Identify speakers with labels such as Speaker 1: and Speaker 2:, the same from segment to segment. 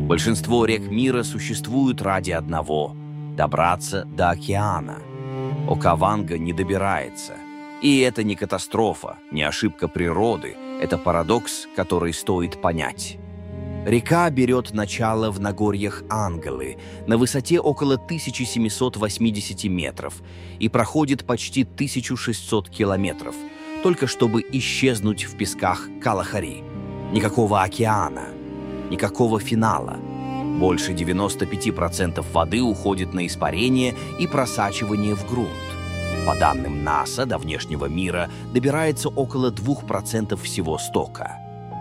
Speaker 1: Большинство рек мира существуют ради одного – добраться до океана. Окаванго не добирается. И это не катастрофа, не ошибка природы, это парадокс, который стоит понять. Река берет начало в Нагорьях Анголы на высоте около 1780 метров и проходит почти 1600 километров, только чтобы исчезнуть в песках Калахари. Никакого океана, никакого финала. Больше 95% воды уходит на испарение и просачивание в грунт. По данным НАСА, до внешнего мира добирается около 2% всего стока.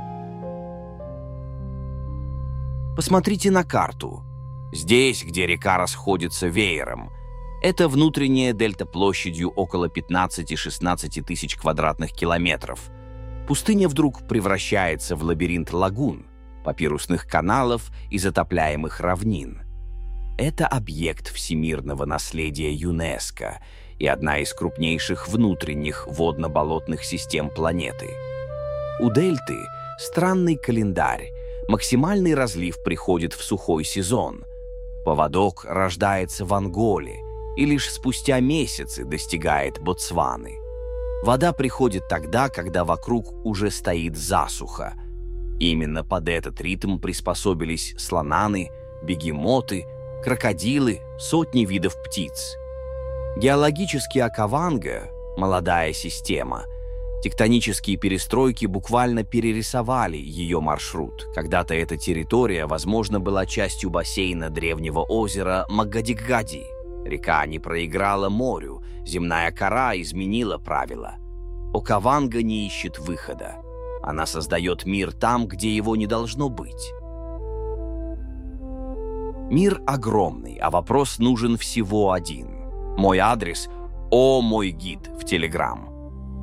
Speaker 1: Посмотрите на карту. Здесь, где река расходится веером, это внутренняя дельта площадью около 15-16 тысяч квадратных километров. Пустыня вдруг превращается в лабиринт лагун, папирусных каналов и затопляемых равнин. Это объект всемирного наследия ЮНЕСКО и одна из крупнейших внутренних водно-болотных систем планеты. У дельты странный календарь. Максимальный разлив приходит в сухой сезон. Поводок рождается в Анголе и лишь спустя месяцы достигает Ботсваны. Вода приходит тогда, когда вокруг уже стоит засуха. Именно под этот ритм приспособились слонаны, бегемоты, крокодилы, сотни видов птиц. Геологически Окаванго – молодая система. Тектонические перестройки буквально перерисовали ее маршрут. Когда-то эта территория, возможно, была частью бассейна древнего озера Магадикгади. Река не проиграла морю, земная кора изменила правила. Окаванго не ищет выхода. Она создает мир там, где его не должно быть. Мир огромный, а вопрос нужен всего один. Мой адрес – «О, мой гид» в Телеграм.